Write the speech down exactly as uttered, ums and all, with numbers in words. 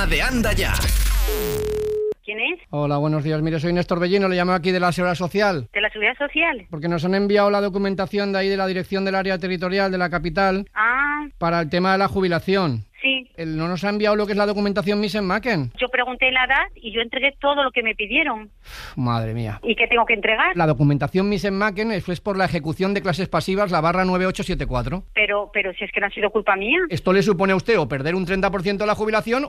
De Anda Ya. ¿Quién es? Hola, buenos días. Mire, soy Néstor Bellino, le llamo aquí de la Seguridad Social. ¿De la Seguridad Social? Porque nos han enviado la documentación de ahí de la Dirección del Área Territorial de la capital Ah, para el tema de la jubilación. sí. Él no nos ha enviado lo que es la documentación Misen-Macken. Yo pregunté la edad y yo entregué todo lo que me pidieron. Madre mía. ¿Y qué tengo que entregar? La documentación Misen-Macken es por la ejecución de clases pasivas, la barra nueve ocho siete cuatro. Pero, pero si es que no ha sido culpa mía. Esto le supone a usted o perder un treinta por ciento de la jubilación